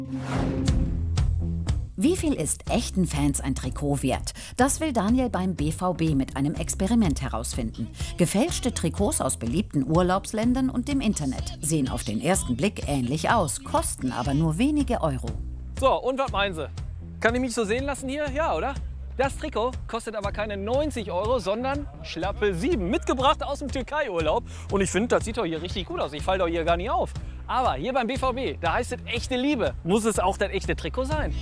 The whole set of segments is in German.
Wie viel ist echten Fans ein Trikot wert? Das will Daniel beim BVB mit einem Experiment herausfinden. Gefälschte Trikots aus beliebten Urlaubsländern und dem Internet sehen auf den ersten Blick ähnlich aus, kosten aber nur wenige Euro. So, und was meinen Sie? Kann ich mich so sehen lassen hier? Ja, oder? Das Trikot kostet aber keine 90 Euro, sondern schlappe 7. Mitgebracht aus dem Türkei-Urlaub. Und ich finde, das sieht doch hier richtig gut aus. Ich falle doch hier gar nicht auf. Aber hier beim BVB, da heißt es echte Liebe. Muss es auch das echte Trikot sein?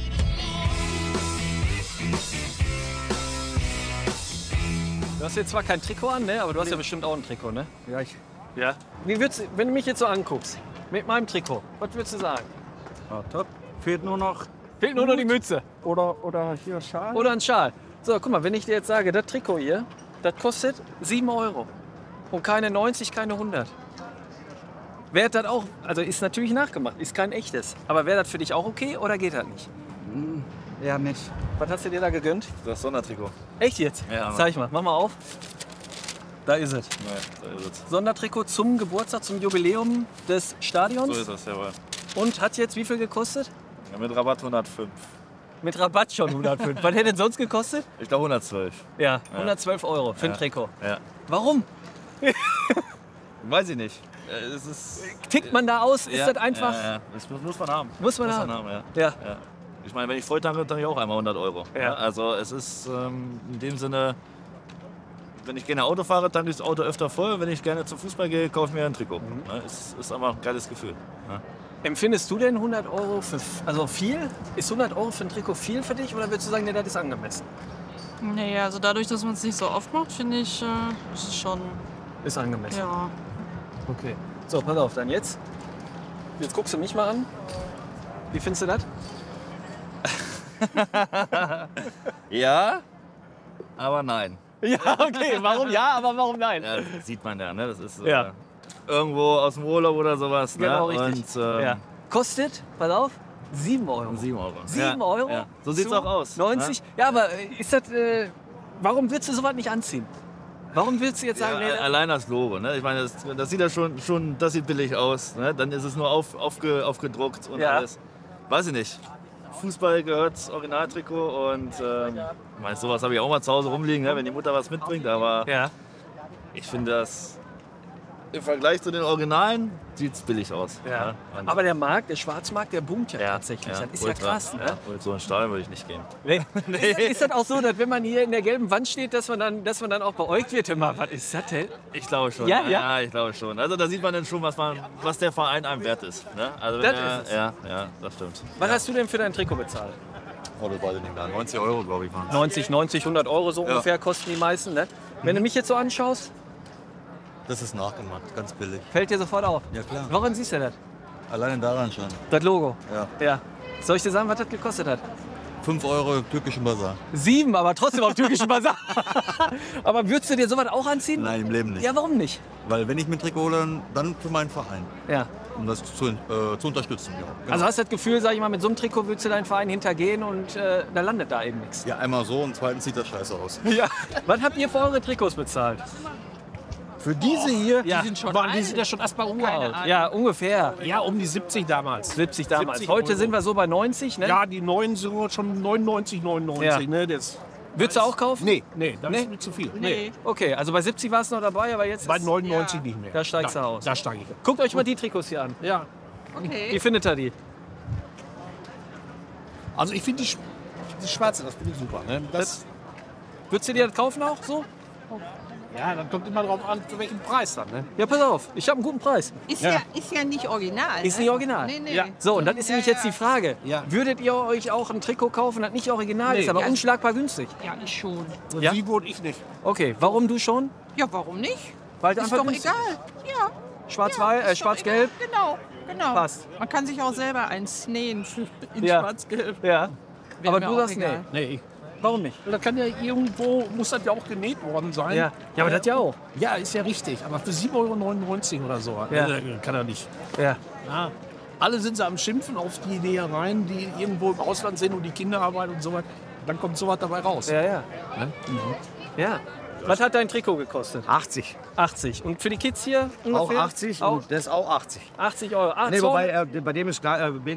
Du hast jetzt zwar kein Trikot an, ne? Aber du hast ja bestimmt auch ein Trikot, ne? Ja, Ja. Wenn du mich jetzt so anguckst, mit meinem Trikot, was würdest du sagen? ja, top. Fehlt nur noch Fehlt nur noch die Mütze. oder hier Schal. Oder ein Schal. So, guck mal, wenn ich dir jetzt sage, das Trikot hier, das kostet 7 Euro. Und keine 90, keine 100. Wäre das auch, also ist natürlich nachgemacht, ist kein echtes. Aber wäre das für dich auch okay oder geht das nicht? Ja, nicht. Was hast du dir da gegönnt? Das Sondertrikot. Echt jetzt? Ja, Mann. Zeig mal, mach mal auf. Da ist es. Ja, da ist es. Sondertrikot zum Geburtstag, zum Jubiläum des Stadions. So ist das, jawohl. Und hat jetzt wie viel gekostet? Ja, mit Rabatt 105. Mit Rabatt schon 105. Was hätte denn sonst gekostet? Ich glaube 112. Ja, 112 Euro für ein Trikot. Ja. Warum? Weiß ich nicht. Es ist, Tickt man da aus? Ist ja, das einfach? Ja, ja. Das muss man haben. Muss man haben. ja. Ja. Ja. Ich meine, wenn ich Freude tanke, tanke ich auch einmal 100 Euro. Ja. Also es ist in dem Sinne, wenn ich gerne Auto fahre, tanke ich das Auto öfter voll. Wenn ich gerne zum Fußball gehe, kaufe ich mir ein Trikot. Ja, es ist einfach ein geiles Gefühl. Ja. Empfindest du denn 100 Euro für, also viel? Ist 100 Euro für ein Trikot viel für dich oder würdest du sagen, nee, das ist angemessen? Nee, also dadurch, dass man es nicht so oft macht, finde ich, ist es schon, Ist angemessen. ja. Okay. So, pass auf, dann jetzt. Jetzt guckst du mich mal an. Wie findest du das? Ja, aber nein. Ja, okay. Warum ja, aber warum nein? Ja, das sieht man ja, ne? Das ist Ja. irgendwo aus dem Urlaub oder sowas. Genau, ne? richtig. Und, Ja. Kostet, pass auf, 7 Euro. 7 Euro. 7 ja, Euro? Ja. So sieht's zu auch aus. 90? Ja, aber ist das, warum willst du sowas nicht anziehen? Warum willst du jetzt sagen, Ja, nee, allein das Logo. Ne? Ich meine, das sieht ja schon, das sieht billig aus. Ne? Dann ist es nur aufgedruckt und Ja. alles. Weiß ich nicht. Fußball gehört Originaltrikot und ich meine, sowas habe ich auch mal zu Hause rumliegen, ne? Wenn die Mutter was mitbringt. Aber ja. ich finde das im Vergleich zu den Originalen sieht es billig aus. Ja. Ne? Und Aber der Markt, der Schwarzmarkt, der boomt ja, tatsächlich. Das ist ja ultra. krass, ne? Ja, und so ein Stadion würde ich nicht gehen. Nee. Ist das auch so, dass wenn man hier in der gelben Wand steht, dass man dann auch beäugt wird? Immer, was ist das denn? Ich glaube schon. Ja? Ja, ich glaube schon. Also da sieht man dann schon, was der Verein einem wert ist. Ne? Also Das wenn ist es. ja, das stimmt. Was hast du denn für dein Trikot bezahlt? Oh, das weiß ich nicht mehr. 90 Euro, glaube ich, waren es. 90, 100 Euro so ungefähr kosten die meisten. Ne? Wenn du mich jetzt so anschaust, Das ist nachgemacht, ganz billig. fällt dir sofort auf. Ja, klar. Woran siehst du das? Alleine daran schon. Das Logo? Ja. Ja. Soll ich dir sagen, was das gekostet hat? 5 Euro im türkischen Bazar. 7, aber trotzdem auf türkischen Bazar. Aber würdest du dir sowas auch anziehen? Nein, im Leben nicht. Ja, warum nicht? Weil wenn ich mir ein Trikot hole, dann für meinen Verein. Ja. Um das zu unterstützen. Ja. Genau. Also hast du das Gefühl, sag ich mal, mit so einem Trikot würdest du deinen Verein hintergehen und da landet da eben nichts. Ja, einmal so und zweitens sieht das scheiße aus. Ja. Was habt ihr für eure Trikots bezahlt? Für diese hier, Ja. die sind ja schon erstmal uralt. Ja, ungefähr. Ja, um die 70 damals. 70 damals. 70 Heute Euro. sind wir so bei 90, ne? Ja, die neuen sind schon 99, 99. Ja. Ne? Das, Würdest du auch kaufen? nee, das Nee? ist mir zu viel. Nee. Okay, also bei 70 warst du noch dabei, aber jetzt Bei ist, 99 nicht mehr. Da steigst du aus. Da steige ich. Guckt euch mal die Trikots hier an. Ja. Wie Okay. findet ihr die? Also ich finde die schwarze, das finde ich super. Ne? Das, Würdest du dir das kaufen auch so? ja, dann kommt immer drauf an, für welchen Preis dann. Ne? Ja, pass auf, ich habe einen guten Preis. Ist Ja. ja nicht original. Ist ne? nicht original. Nee, nee. Ja. So, und dann ist nämlich jetzt die Frage, Ja. würdet ihr euch auch ein Trikot kaufen, das nicht original Nee. ist, aber Ja. unschlagbar günstig? Ja, ich schon. Ja? Die wurde ich nicht. Okay, warum du schon? Ja, warum nicht? Weil du Ist einfach doch günstig egal. Ja. Schwarz-Weiß, ist doch schwarz-gelb? egal. Genau. Passt. Man kann sich auch selber eins nähen in Ja. schwarz-gelb. Ja. Wäre Aber mir du auch sagst nee. egal. Nee. Warum nicht? Das kann ja irgendwo, muss das ja auch genäht worden sein. Ja, ja, aber das ja auch. Ja, ist ja richtig. Aber für 7,99 Euro oder so Ja. kann er nicht. Ja. Ja. Alle sind sie am Schimpfen auf die Nähereien, die irgendwo im Ausland sind und die Kinderarbeit und so weiter. Dann kommt sowas dabei raus. Ja, ja. Ja. Was hat dein Trikot gekostet? 80. 80. Und für die Kids hier Auch ungefähr? 80 Auch und das auch 80. 80 Euro. Ah, Nee, 200. wobei bei dem ist